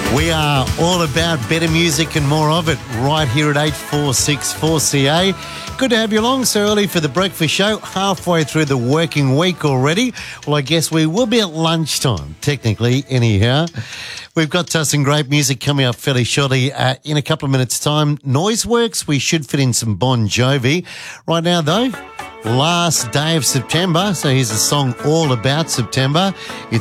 We are all about better music and more of it right here at 846-4CA. Good to have you along so early for the breakfast show, halfway through the working week already. Well, I guess we will be at lunchtime, technically, anyhow. We've got some great music coming up fairly shortly. In a couple of minutes' time, Noiseworks, we should fit in some Bon Jovi. Right now, though, last day of September, so here's a song all about September. It's